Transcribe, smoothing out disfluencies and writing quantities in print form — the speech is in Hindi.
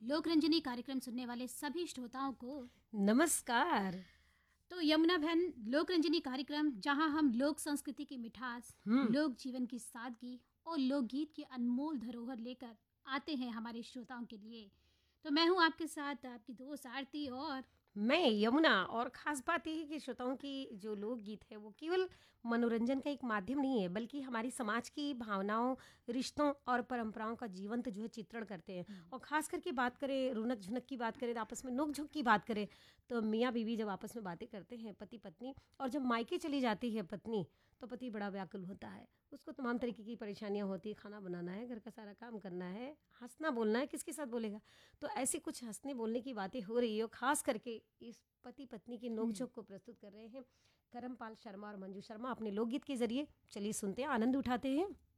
लोक रंजनी कार्यक्रम सुनने वाले सभी श्रोताओं को नमस्कार। तो यमुना बहन, लोक रंजनी कार्यक्रम जहां हम लोक संस्कृति की मिठास, लोक जीवन की सादगी और लोकगीत की अनमोल धरोहर लेकर आते हैं हमारे श्रोताओं के लिए। तो मैं हूं आपके साथ आपकी दोस्त आरती और मैं यमुना। और ख़ास बात यह है कि श्रोताओं की जो लोकगीत है वो केवल मनोरंजन का एक माध्यम नहीं है, बल्कि हमारी समाज की भावनाओं, रिश्तों और परंपराओं का जीवंत जो है चित्रण करते हैं। और ख़ास करके बात करें, रौनक झुनक की बात करें, तो आपस में नोक झोंक की बात करें, तो मियाँ बीवी जब आपस में बातें करते हैं, पति पत्नी, और जब मायके चली जाती है पत्नी, तो पति बड़ा व्याकुल होता है। उसको तमाम तरीके की परेशानियां होती है, खाना बनाना है, घर का सारा काम करना है, हंसना बोलना है, किसके साथ बोलेगा। तो ऐसी कुछ हंसने बोलने की बातें हो रही है। खास करके इस पति पत्नी की नोकझोंक को प्रस्तुत कर रहे हैं करमपाल शर्मा और मंजू शर्मा अपने लोकगीत के जरिए। चलिए सुनते हैं, आनंद उठाते हैं।